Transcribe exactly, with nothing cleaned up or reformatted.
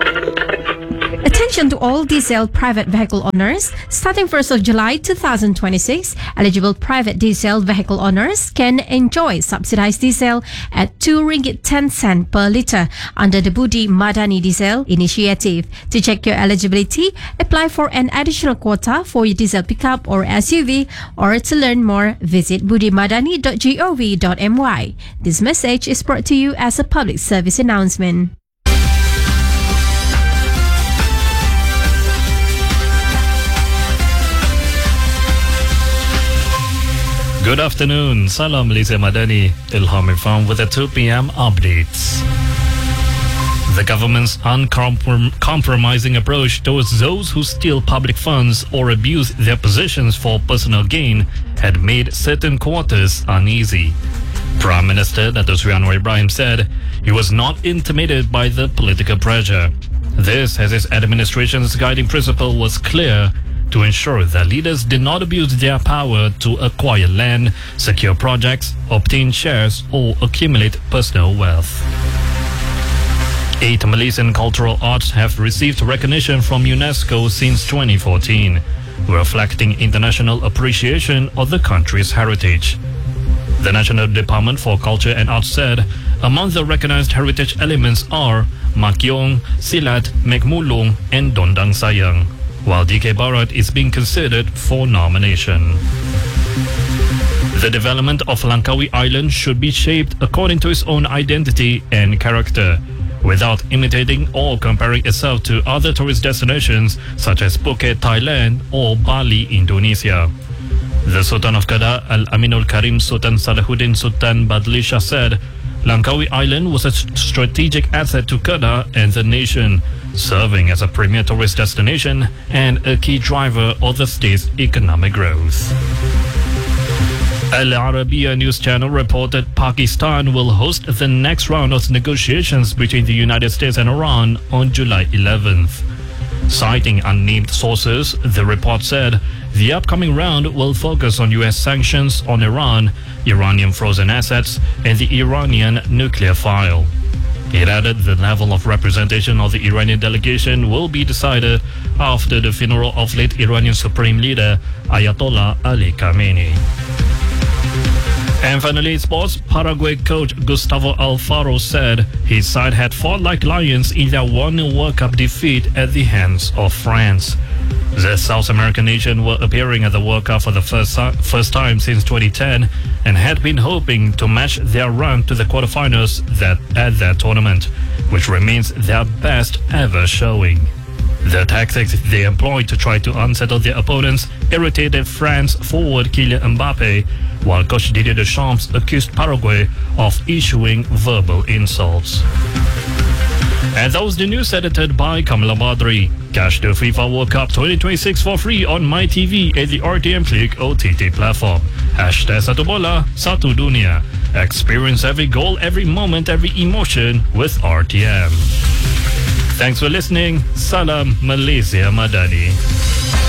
Attention to all diesel private vehicle owners. Starting first of July twenty twenty-six, eligible private diesel vehicle owners can enjoy subsidized diesel at two ringgit ten cents per litre under the Budi Madani Diesel Initiative. To check your eligibility, apply for an additional quota for your diesel pickup or S U V, or to learn more, visit budi madani dot gov dot my. This message is brought to you as a public service announcement. Good afternoon, Salam Malaysia Madani, Ilham Irfan with the two p.m. updates. The government's uncompromising approach towards those who steal public funds or abuse their positions for personal gain had made certain quarters uneasy. Prime Minister Dato Sri Anwar Ibrahim said he was not intimidated by the political pressure. This, as his administration's guiding principle was clear, to ensure that leaders did not abuse their power to acquire land, secure projects, obtain shares, or accumulate personal wealth. Eight Malaysian cultural arts have received recognition from UNESCO since twenty fourteen, reflecting international appreciation of the country's heritage. The National Department for Culture and Arts said among the recognized heritage elements are Makyong, Silat, Mek Mulung, and Dondang Sayang, while D K Barat is being considered for nomination. The development of Langkawi Island should be shaped according to its own identity and character, without imitating or comparing itself to other tourist destinations such as Phuket, Thailand, or Bali, Indonesia. The Sultan of Kedah, Al Aminul Karim Sultan Salahuddin Sultan Badli Shah said Langkawi Island was a strategic asset to Kedah and the nation, serving as a premier tourist destination and a key driver of the state's economic growth. Al Arabiya News Channel reported Pakistan will host the next round of negotiations between the United States and Iran on July eleventh. Citing unnamed sources, the report said the upcoming round will focus on U S sanctions on Iran, Iranian frozen assets, and the Iranian nuclear file. It added the level of representation of the Iranian delegation will be decided after the funeral of late Iranian Supreme Leader Ayatollah Ali Khamenei. And finally, sports, Paraguay coach Gustavo Alfaro said his side had fought like lions in their one nil World Cup defeat at the hands of France. The South American nation were appearing at the World Cup for the first, first time since twenty ten and had been hoping to match their run to the quarterfinals that, at that tournament, which remains their best ever showing. The tactics they employed to try to unsettle their opponents irritated France forward Kylian Mbappe, while coach Didier Deschamps accused Paraguay of issuing verbal insults. And that was the news edited by Kamala Badri. Catch the FIFA World Cup twenty twenty-six for free on MyTV and the R T M Click O T T platform. Hashtag Satu Bola, Satu Dunia. Experience every goal, every moment, every emotion with R T M. Thanks for listening. Salam Malaysia Madani.